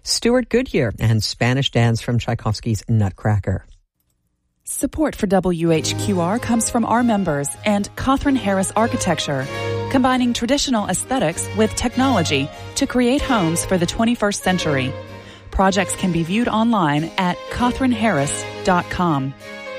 Stuart Goodyear and Spanish Dance from Tchaikovsky's Nutcracker. Support for WHQR comes from our members and Catherine Harris Architecture, combining traditional aesthetics with technology to create homes for the 21st century. Projects can be viewed online at catherineharris.com.